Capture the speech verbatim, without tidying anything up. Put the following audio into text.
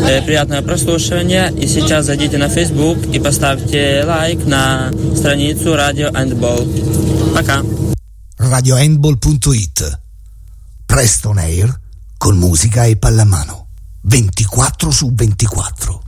Э, приятного прослушивания. И сейчас зайдите на Facebook и поставьте лайк на страницу Radio Handball. Пока. radio handball punto it. Presto on air con musica e pallamano. ventiquattro su ventiquattro.